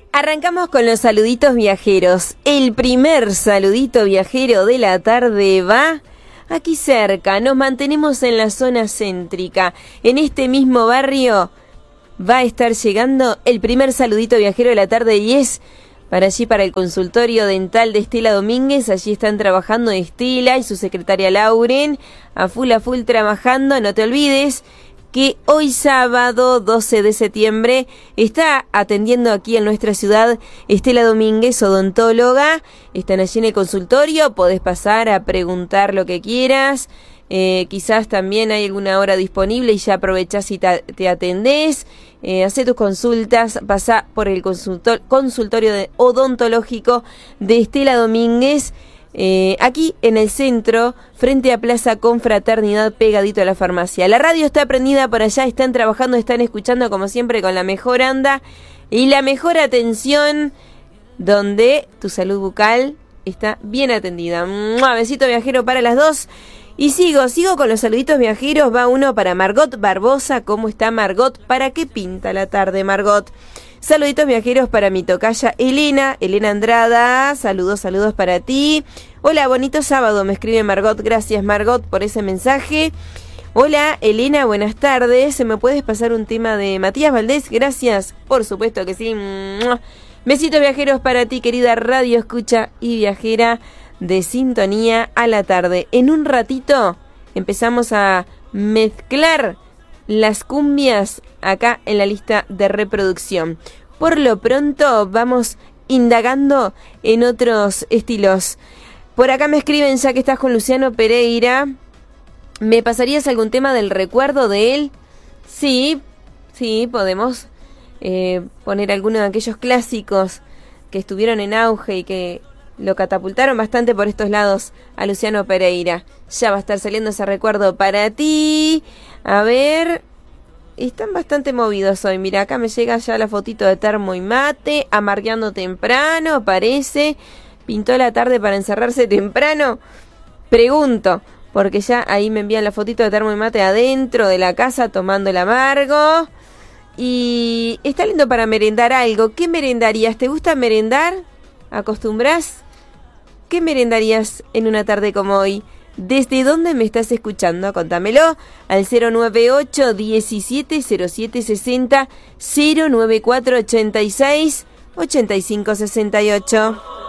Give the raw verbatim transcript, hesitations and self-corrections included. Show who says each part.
Speaker 1: Arrancamos con los saluditos viajeros. El primer saludito viajero de la tarde va aquí cerca. Nos mantenemos en la zona céntrica. En este mismo barrio va a estar llegando el primer saludito viajero de la tarde y es para allí, para el consultorio dental de Estela Domínguez. Allí están trabajando Estela y su secretaria Lauren, a full a full trabajando. No te olvides que hoy sábado doce de septiembre está atendiendo aquí en nuestra ciudad Estela Domínguez, odontóloga. Están allí en el consultorio, podés pasar a preguntar lo que quieras. Eh, quizás también hay alguna hora disponible y ya aprovechás y te, te atendés. Eh, hacé tus consultas, pasá por el consultor, consultorio de odontológico de Estela Domínguez. Eh, aquí en el centro, frente a Plaza Confraternidad, pegadito a la farmacia. La radio está prendida por allá, están trabajando, están escuchando como siempre con la mejor anda y la mejor atención, donde tu salud bucal está bien atendida. ¡Mua! Besito viajero para las dos. Y sigo, sigo con los saluditos viajeros. Va uno para Margot Barbosa. ¿Cómo está Margot? ¿Para qué pinta la tarde, Margot? Saluditos viajeros para mi tocaya Elena, Elena Andrada, saludos, saludos para ti. Hola, bonito sábado, me escribe Margot, gracias Margot por ese mensaje. Hola Elena, buenas tardes, ¿me puedes pasar un tema de Matías Valdés? Gracias, por supuesto que sí. Besitos viajeros para ti, querida radio escucha y viajera de sintonía a la tarde. En un ratito empezamos a mezclar las cumbias acá en la lista de reproducción. Por lo pronto vamos indagando en otros estilos. Por acá me escriben, ya que estás con Luciano Pereira, ¿me pasarías algún tema del recuerdo de él? Sí, sí, podemos eh, poner alguno de aquellos clásicos que estuvieron en auge y que lo catapultaron bastante por estos lados a Luciano Pereira. Ya va a estar saliendo ese recuerdo para ti. A ver, están bastante movidos hoy. Mira, acá me llega ya la fotito de termo y mate, amargueando temprano, parece. ¿Pintó la tarde para encerrarse temprano? Pregunto, porque ya ahí me envían la fotito de termo y mate adentro de la casa tomando el amargo. Y está lindo para merendar algo. ¿Qué merendarías? ¿Te gusta merendar? ¿Acostumbras? ¿Qué merendarías en una tarde como hoy? ¿Desde dónde me estás escuchando? Contámelo al cero nueve ocho, diecisiete, cero siete sesenta, cero nueve cuatro, ochenta y seis, ochenta y cinco sesenta y ocho.